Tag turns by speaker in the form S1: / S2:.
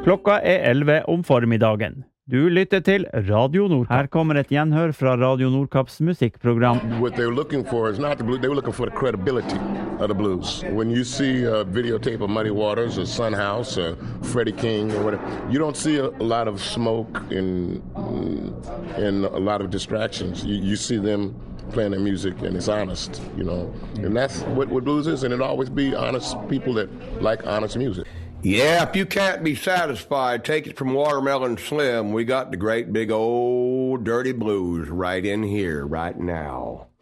S1: Klokka 11 om formiddagen. Du lytter til Radio Nordkapp. Her kommer et gjenhør fra Radio Nordkapps musikkprogram.
S2: What they're looking for is not the blues, they were looking for the credibility of the blues. When you see a videotape of Muddy Waters or Son House or Freddie King or whatever, you don't see a lot of smoke and a lot of distractions. You see them playing their music and it's honest, you know. And that's what blues is, and it'll always be honest people that like honest music.
S3: Yeah, if you can't be satisfied, take it from Watermelon Slim. We got the great big old dirty blues right in here, right now.